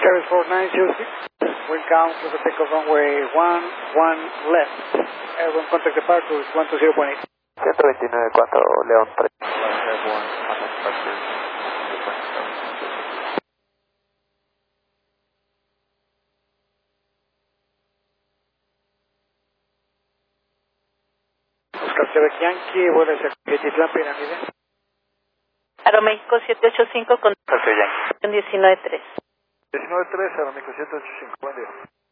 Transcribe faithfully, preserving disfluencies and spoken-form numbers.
Carry four nine zero six, wind count for the takeoff runway one one left. Airborne contact departure is one two zero point eight. ciento veintinueve cuatro, León tres. Airborne, contact departure. Oscar Quebec Yankee, vuelo hacia Quetitlán, Pirámide. Aeroméxico siete ocho cinco con Oscar Yankee. diecinueve tres. diecinueve tres, Aeroméxico siete ocho cinco, buen día.